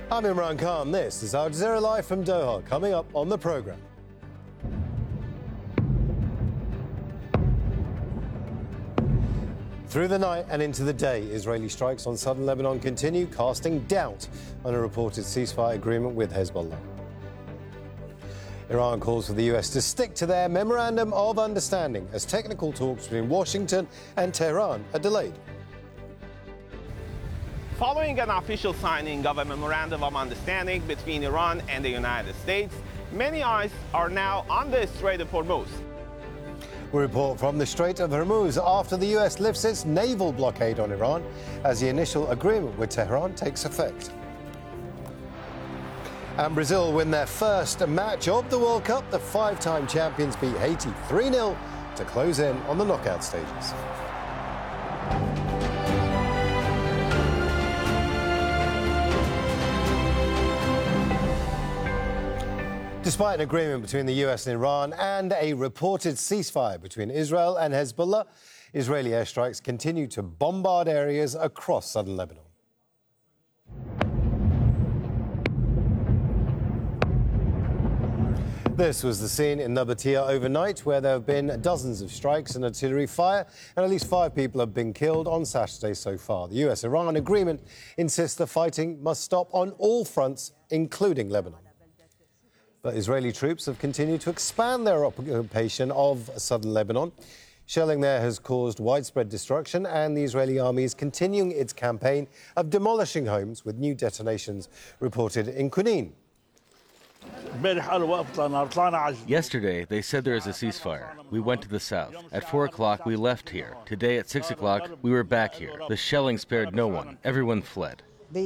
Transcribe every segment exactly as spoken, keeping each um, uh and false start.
I'm Imran Khan. This is Al Jazeera Live from Doha, coming up on the programme. Through the night and into the day, Israeli strikes on southern Lebanon continue, casting doubt on a reported ceasefire agreement with Hezbollah. Iran calls for the U S to stick to their memorandum of understanding as technical talks between Washington and Tehran are delayed. Following an official signing of a memorandum of understanding between Iran and the United States, many eyes are now on the Strait of Hormuz. We report from the Strait of Hormuz after the U S lifts its naval blockade on Iran as the initial agreement with Tehran takes effect. And Brazil win their first match of the World Cup. The five-time champions beat Haiti three nil to close in on the knockout stages. Despite an agreement between the U S and Iran and a reported ceasefire between Israel and Hezbollah, Israeli airstrikes continue to bombard areas across southern Lebanon. This was the scene in Nabatea overnight, where there have been dozens of strikes and artillery fire, and at least five people have been killed on Saturday so far. The U S-Iran agreement insists the fighting must stop on all fronts, including Lebanon. But Israeli troops have continued to expand their occupation of southern Lebanon. Shelling there has caused widespread destruction, and the Israeli army is continuing its campaign of demolishing homes, with new detonations reported in Kunin. Yesterday, they said there is a ceasefire. We went to the south. At four o'clock, we left here. Today, at six o'clock, we were back here. The shelling spared no one. Everyone fled.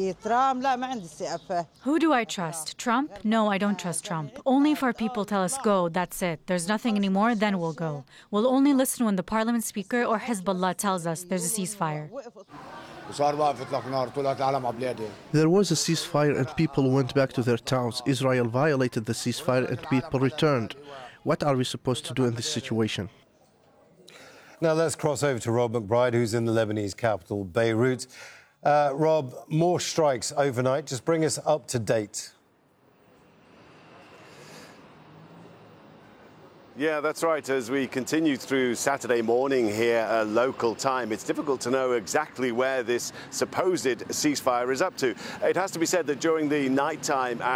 Who do I trust? Trump? No, I don't trust Trump. Only if our people tell us go, that's it. There's nothing anymore, then we'll go. We'll only listen when the parliament speaker or Hezbollah tells us there's a ceasefire. There was a ceasefire and people went back to their towns. Israel violated the ceasefire and people returned. What are we supposed to do in this situation? Now let's cross over to Rob McBride, who's in the Lebanese capital, Beirut. Uh, Rob, more strikes overnight. Just bring us up to date. Yeah, that's right. As we continue through Saturday morning here, uh, local time, it's difficult to know exactly where this supposed ceasefire is up to. It has to be said that during the nighttime